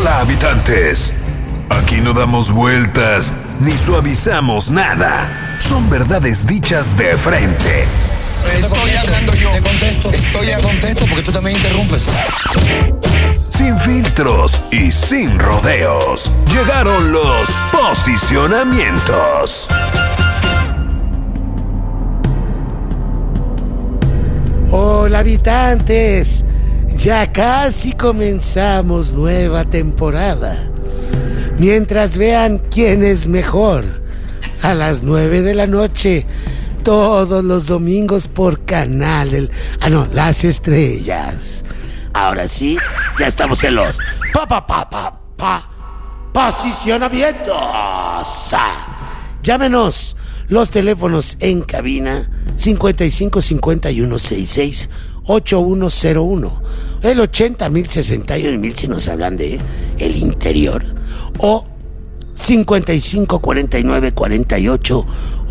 Hola, habitantes. Aquí no damos vueltas ni suavizamos nada. Son verdades dichas de frente. Estoy hablando yo. Te contesto. Estoy a contesto porque tú también interrumpes. Sin filtros y sin rodeos. Llegaron los posicionamientos. Hola, habitantes. Ya casi comenzamos nueva temporada. Mientras vean quién es mejor. A las 9 de la noche. Todos los domingos por canal del... Las Estrellas. Ahora sí, ya estamos en los... posicionamientos. Llámenos. Los teléfonos en cabina 55 51 66 8101, el 80.061.000 si nos hablan de el interior, o 55 49 48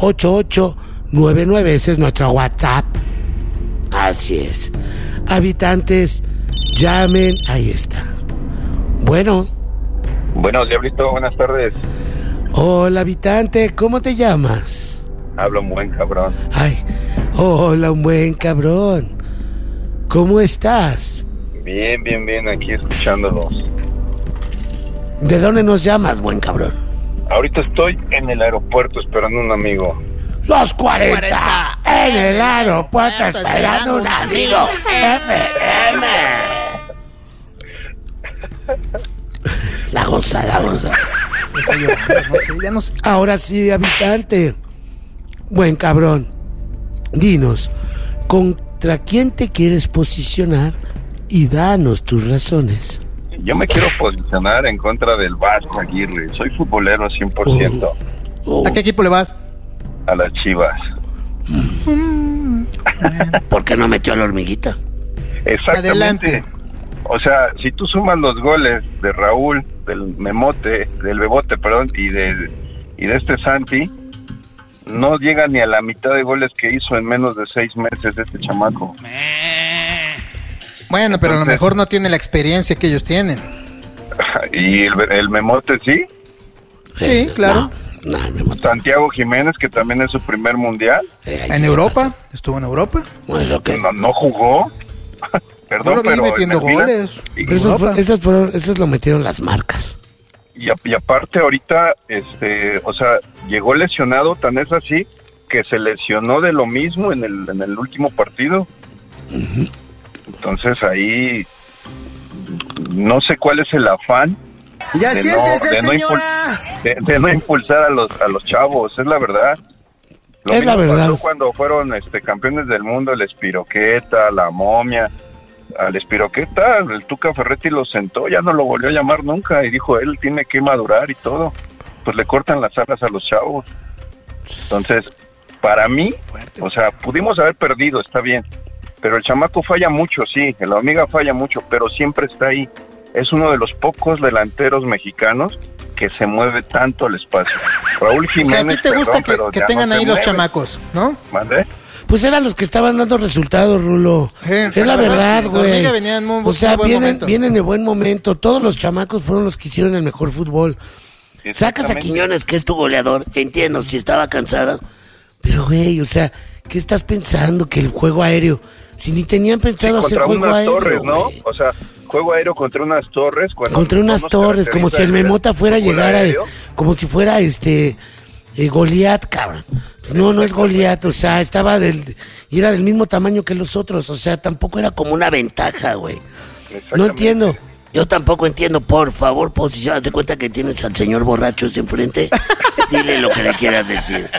8899. Ese es nuestro WhatsApp. Así es. Habitantes, llamen. Ahí está. Bueno, Diablito, buenas tardes. hola, habitante, ¿cómo te llamas? Habla un buen cabrón. Ay, hola, un buen cabrón. ¿Cómo estás? Bien, aquí escuchándolos. ¿De dónde nos llamas, buen cabrón? Ahorita estoy en el aeropuerto esperando un amigo. Los 40 en el aeropuerto esperando un amigo. FM. La goza. Está llorando, no sé, ya no sé. Ahora sí, habitante. Buen cabrón. Dinos, ¿contra quién te quieres posicionar? Y danos tus razones. Yo me quiero posicionar en contra del Vasco Aguirre. Soy futbolero 100%. ¿A qué equipo le vas? A las Chivas. ¿Por qué no metió a la hormiguita? Exactamente. Adelante. O sea, si tú sumas los goles de Raúl, del Bebote, y de este Santi, no llega ni a la mitad de goles que hizo en menos de 6 meses este chamaco. Bueno, pero a lo mejor no tiene la experiencia que ellos tienen. ¿Y el Memote sí? Sí, claro. No, el Memote. Santiago Jiménez, que también es su primer mundial. En Europa, estuvo en Europa. Bueno, ¿qué? No jugó. Perdón, No lo vi pero metiendo en el Milan- goles. Pero esos lo metieron las marcas. Y aparte ahorita, o sea, llegó lesionado, tan es así que se lesionó de lo mismo en el último partido. Entonces ahí no sé cuál es el afán Ya de siéntese, no señora. de no impulsar a los chavos, es la verdad. Lo Es la mismo verdad. pasó cuando fueron campeones del mundo, el Espiroqueta, la Momia. Al Espiroqueta, el Tuca Ferretti lo sentó, ya no lo volvió a llamar nunca y dijo, él tiene que madurar y todo. Pues le cortan las alas a los chavos. Entonces, para mí, o sea, pudimos haber perdido, está bien, pero el chamaco falla mucho, sí, la hormiga falla mucho, pero siempre está ahí. Es uno de los pocos delanteros mexicanos que se mueve tanto al espacio. Raúl O sea, Jiménez, ¿a ti te gusta pero que ya tengan no se ahí los mueve. chamacos, no? ¿Mande? Pues eran los que estaban dando resultados, Rulo. Es la verdad, la güey. hormiga venía en un O sea, buen momento. vienen de buen momento. Todos los chamacos fueron los que hicieron el mejor fútbol. Sacas a Exactamente. Quiñones, que es tu goleador. Entiendo, si estaba cansado. Pero, güey, o sea, ¿qué estás pensando? Que el juego aéreo. Si ni tenían pensado hacer Contra juego unas aéreo. torres, ¿no? güey. O sea, juego aéreo contra unas torres. Contra unas torres, como si el Memota fuera a llegar a... Como si fuera Goliat, cabrón. Pues no es Goliat, o sea, y era del mismo tamaño que los otros, o sea, tampoco era como una ventaja, güey. No entiendo. Yo tampoco entiendo. Por favor, posición, haz de cuenta que tienes al señor borracho ese enfrente. Dile lo que le quieras decir.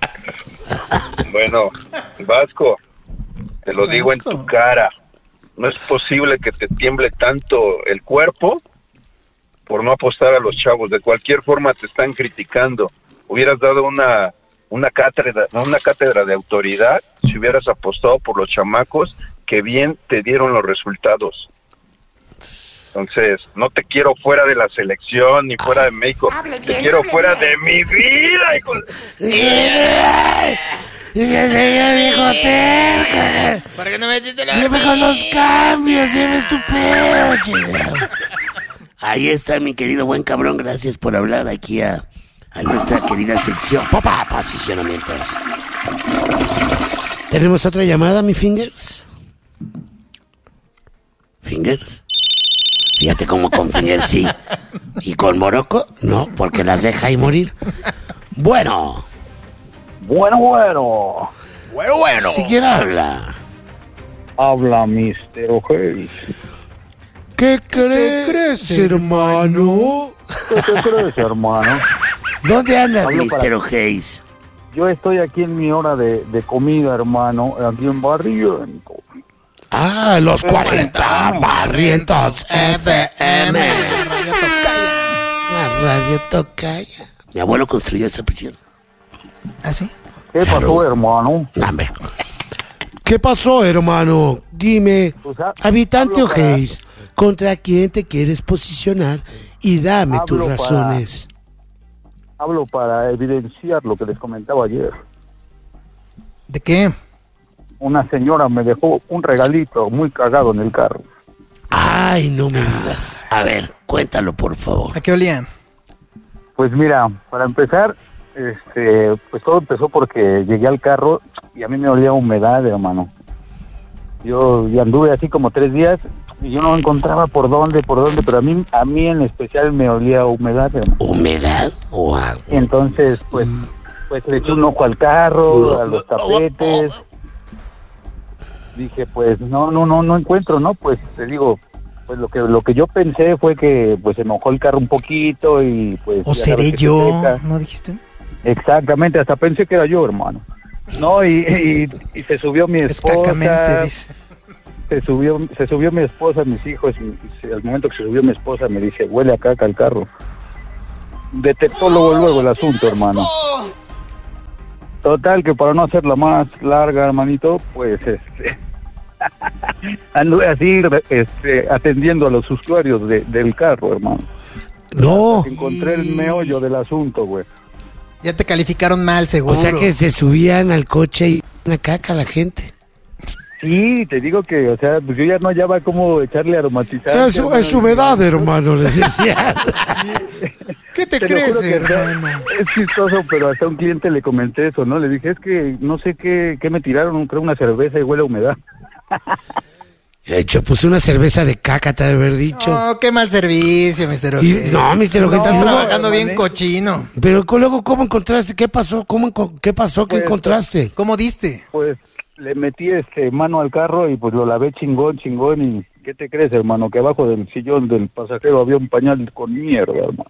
Bueno, Vasco, te lo digo en Vasco. tu cara. No es posible que te tiemble tanto el cuerpo por no apostar a los chavos. De cualquier forma te están criticando. Hubieras dado una cátedra de autoridad si hubieras apostado por los chamacos que bien te dieron los resultados. Entonces, no te quiero fuera de la selección ni fuera de México. Te quiero fuera de mi vida, hijo. Y el señor dijo, terca. ¿Para qué no metiste la Siempre con los cambios, siempre es tu pedo, chingado. Ahí está, mi querido buen cabrón. Gracias por hablar aquí a nuestra querida sección. ¡Papá! Posicionamientos. ¿Tenemos otra llamada, mi Fingers? ¿Fingers? Fíjate cómo con Fingers sí. ¿Y con Morocco? No, porque las deja ahí morir. Bueno. Bueno. Si quiere habla. Habla Mr. O'Hare. ¿Qué crees, hermano? ¿Qué te crees, hermano? ¿Dónde andas, Hablo Mr. O'Hare? Yo estoy aquí en mi hora de comida, hermano, aquí en Barrientos. Ah, los 40 Barrientos FM. La radio Tocaya. Mi abuelo construyó esa prisión. ¿Ah, sí? ¿Qué pasó, hermano? Hombre. ¿Qué pasó, hermano? Dime, habitante O'Hare, ¿contra quién te quieres posicionar? Y dame tus razones. Hablo para evidenciar lo que les comentaba ayer. ¿De qué? Una señora me dejó un regalito muy cagado en el carro. Ay, no me digas. A ver, cuéntalo, por favor. ¿A qué olían? Pues mira, para empezar, pues todo empezó porque llegué al carro y a mí me olía humedad, hermano. Yo ya anduve así como 3 días y yo no encontraba por dónde, pero a mí en especial me olía humedad, hermano. ¿Humedad o agua? Entonces, pues le eché un ojo al carro, a los tapetes. Dije, pues no encuentro, ¿no? Pues te digo, pues lo que yo pensé fue que pues se mojó el carro un poquito y pues... ¿O seré yo? ¿No dijiste? Exactamente, hasta pensé que era yo, hermano. No, y se subió mi esposa. Dice. Se subió mi esposa, mis hijos, y al momento que se subió mi esposa me dice, huele a caca el carro. Detectó luego el asunto, hermano. Total, que para no hacerla más larga, hermanito, pues anduve así atendiendo a los usuarios del carro, hermano. No. Encontré el meollo del asunto, güey. Ya te calificaron mal, seguro. O sea que se subían al coche y una caca a la gente. Sí, te digo que, o sea, pues yo ya no hallaba cómo echarle aromatizante. Es humedad, hermano, les decía. ¿Qué te Te lo crees, juro que hermano? es chistoso, pero hasta un cliente le comenté eso, ¿no? Le dije, es que no sé qué me tiraron, creo una cerveza y huele a humedad. De hecho, pues una cerveza de caca te ha de haber dicho. No, qué mal servicio, Mr. O'Hare. No, Mr. O'Hare. Estás No, trabajando bien hermano. cochino. Pero luego, ¿cómo encontraste? ¿Qué pasó? ¿Qué pasó? ¿Qué Pues, encontraste? ¿Cómo diste? Pues le metí mano al carro y pues lo lavé chingón y ¿qué te crees, hermano? Que abajo del sillón del pasajero había un pañal con mierda, hermano.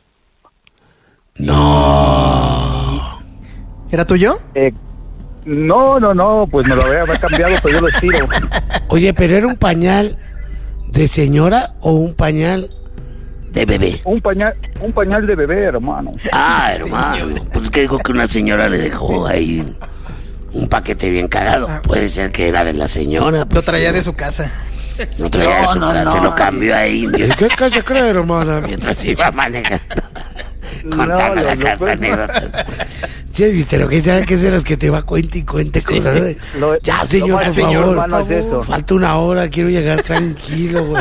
No. ¿Era tuyo? No, pues me lo había cambiado, pero yo lo tiro. Oye, ¿pero era un pañal de señora o un pañal de bebé? Un pañal de bebé, hermano. Ah, hermano. Pues que dijo que una señora le dejó ahí un paquete bien cagado. Puede ser que era de la señora. Lo traía de su casa. No traía de su casa, se lo cambió ahí. ¿Qué se cree, hermana? Mientras iba manejando. Contando la casa anécdotas. ¿Qué viste? Lo que sea que es de los que te va cuente y cuente cosas. Ya, señor, por favor. Hermano, es eso. Falta una hora, quiero llegar tranquilo, güey.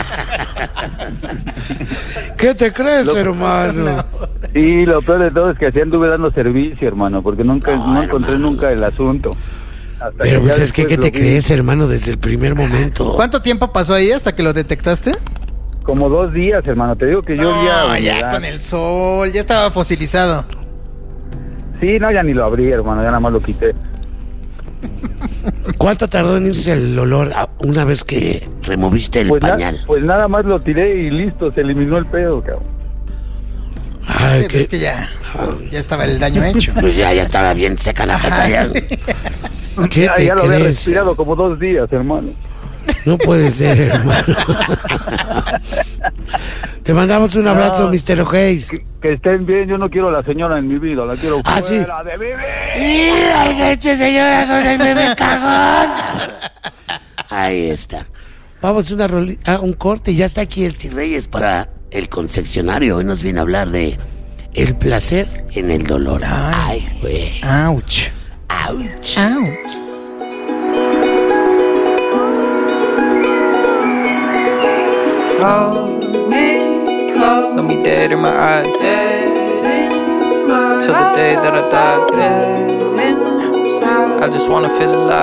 ¿Qué te crees, hermano? Sí, lo peor de todo es que así anduve dando servicio, hermano, porque no encontré hermano. nunca el asunto. Hasta Pero pues ya es que, después ¿qué te lo vi. crees, hermano? Desde el primer momento. ¿Cuánto tiempo pasó ahí hasta que lo detectaste? Como 2 días, hermano, te digo que yo No, ya humedad. con el sol, ya estaba fosilizado. Sí, no, ya ni lo abrí, hermano, ya nada más lo quité. ¿Cuánto tardó en irse el olor una vez que removiste el pañal? Pues nada más lo tiré y listo, se eliminó el pedo, cabrón. Ay, Sí, pues es que ya estaba el daño hecho. Pues ya estaba bien seca la pantalla. ¿Qué te Ya lo había crees? respirado como 2 días, hermano. No puede ser, hermano. Te mandamos un abrazo, No. Mr. O'Hare. Que estén bien, yo no quiero a la señora en mi vida, la quiero Ah, sí. fuera de mi vida. ¡Y la leche, señora, con el bebé cagón! Ahí está. Vamos a un corte y ya está aquí el T-Reyes para el concesionario. Hoy nos viene a hablar de el placer en el dolor. Ay, güey. Ouch. Ouch. Ouch. Hold me close. Look me dead in my eyes. Till the day that I die. I just wanna feel alive.